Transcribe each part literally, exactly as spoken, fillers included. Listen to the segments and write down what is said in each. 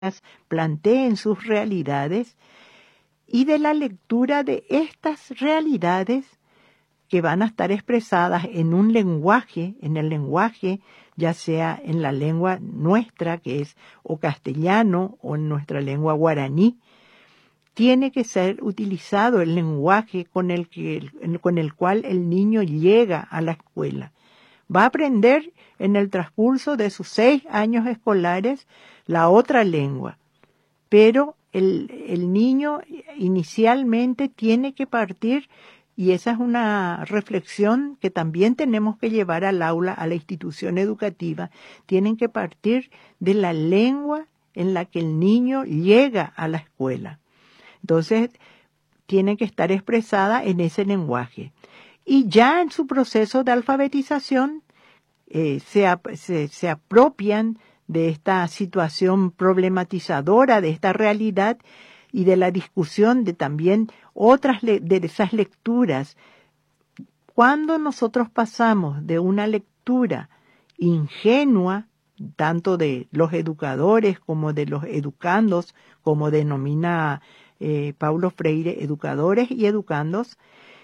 planteen sus realidades y de la lectura de estas realidades que van a estar expresadas en un lenguaje, en el lenguaje, ya sea en la lengua nuestra, que es o castellano, o en nuestra lengua guaraní. Tiene que ser utilizado el lenguaje con el, que, con el cual el niño llega a la escuela. Va a aprender en el transcurso de sus seis años escolares la otra lengua, pero el, el niño inicialmente tiene que partir, y esa es una reflexión que también tenemos que llevar al aula, a la institución educativa, tienen que partir de la lengua en la que el niño llega a la escuela. Entonces, tiene que estar expresada en ese lenguaje. Y ya en su proceso de alfabetización eh, se, se, se apropian de esta situación problematizadora, de esta realidad y de la discusión de también otras le- de esas lecturas. Cuando nosotros pasamos de una lectura ingenua, tanto de los educadores como de los educandos, como denomina eh, Paulo Freire, educadores y educandos,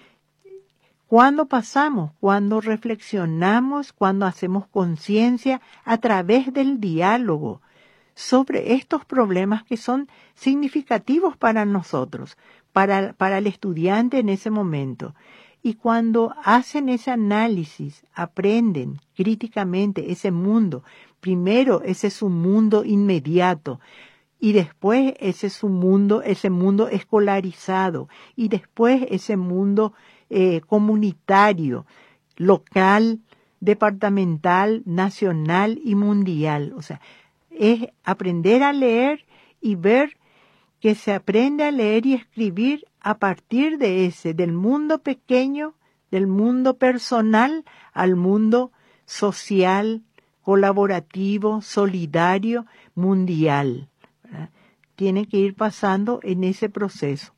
cuando pasamos, cuando reflexionamos, cuando hacemos conciencia a través del diálogo sobre estos problemas que son significativos para nosotros, para, para el estudiante en ese momento. Y cuando hacen ese análisis, aprenden críticamente ese mundo. Primero, ese es su mundo inmediato. Y después ese es su mundo, ese mundo escolarizado. Y después ese mundo eh, comunitario, local, departamental, nacional y mundial. O sea, es aprender a leer y ver que se aprende a leer y escribir a partir de ese, del mundo pequeño, del mundo personal al mundo social, colaborativo, solidario, mundial, ¿verdad? Tiene que ir pasando en ese proceso.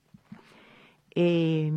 Eh,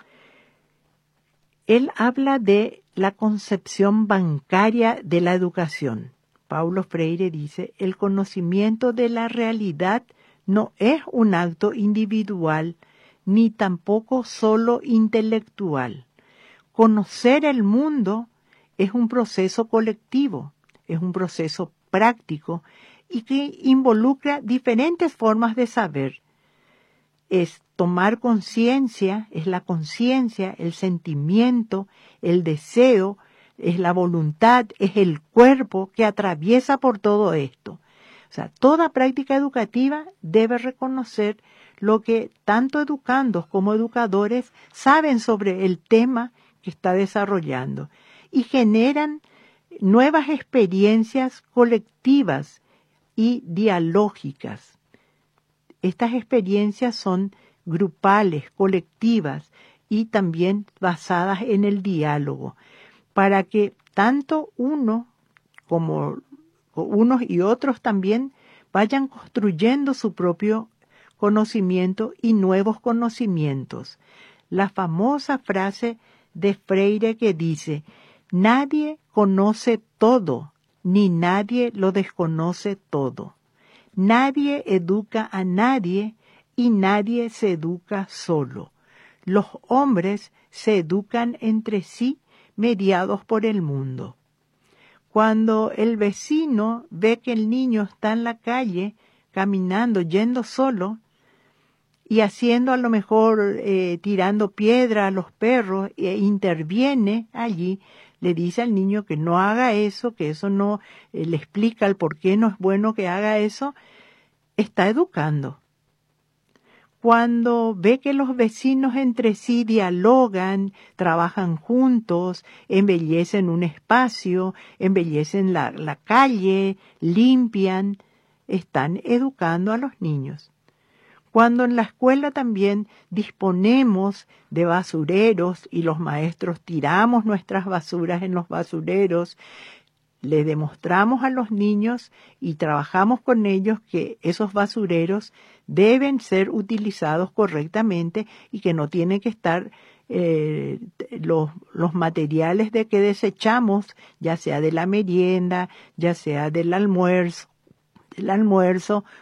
él habla de la concepción bancaria de la educación. Paulo Freire dice, el conocimiento de la realidad no es un acto individual, ni tampoco solo intelectual. Conocer el mundo es un proceso colectivo, es un proceso práctico y que involucra diferentes formas de saber. Es tomar conciencia, es la conciencia, el sentimiento, el deseo, es la voluntad, es el cuerpo que atraviesa por todo esto. O sea, toda práctica educativa debe reconocer lo que tanto educandos como educadores saben sobre el tema que está desarrollando y generan nuevas experiencias colectivas y dialógicas. Estas experiencias son grupales, colectivas y también basadas en el diálogo, para que tanto uno como unos y otros también vayan construyendo su propio conocimiento y nuevos conocimientos. La famosa frase de Freire que dice, nadie conoce todo, ni nadie lo desconoce todo. Nadie educa a nadie y nadie se educa solo. Los hombres se educan entre sí mediados por el mundo. Cuando el vecino ve que el niño está en la calle, caminando, yendo solo, y haciendo a lo mejor, eh, tirando piedra a los perros, e interviene allí, le dice al niño que no haga eso, que eso no, eh, le explica el por qué no es bueno que haga eso, está educando. Cuando ve que los vecinos entre sí dialogan, trabajan juntos, embellecen un espacio, embellecen la, la calle, limpian, están educando a los niños. Cuando en la escuela también disponemos de basureros y los maestros tiramos nuestras basuras en los basureros, le demostramos a los niños y trabajamos con ellos que esos basureros deben ser utilizados correctamente y que no tienen que estar eh, los, los materiales de que desechamos, ya sea de la merienda, ya sea del almuerzo, el almuerzo,